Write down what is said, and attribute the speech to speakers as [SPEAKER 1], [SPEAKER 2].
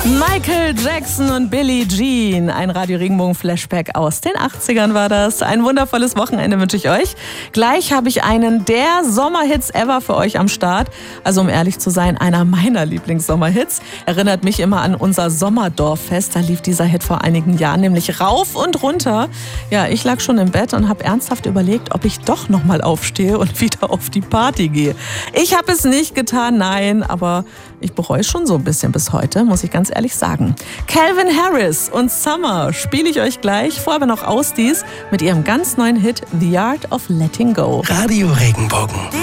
[SPEAKER 1] Michael Jackson und Billie Jean. Ein Radio-Regenbogen-Flashback aus den 80ern war das. Ein wundervolles Wochenende wünsche ich euch. Gleich habe ich einen der Sommerhits ever für euch am Start. Also um ehrlich zu sein, einer meiner Lieblings-Sommerhits. Erinnert mich immer an unser Sommerdorffest. Da lief dieser Hit vor einigen Jahren, nämlich rauf und runter. Ja, ich lag schon im Bett und habe ernsthaft überlegt, ob ich doch nochmal aufstehe und wieder auf die Party gehe. Ich habe es nicht getan, nein, aber ich bereue es schon so ein bisschen bis heute, muss ich ganz ehrlich sagen. Calvin Harris und Summer spiele ich euch gleich. Vorher aber noch Ausdies mit ihrem ganz neuen Hit The Art of Letting Go.
[SPEAKER 2] Radio Regenbogen.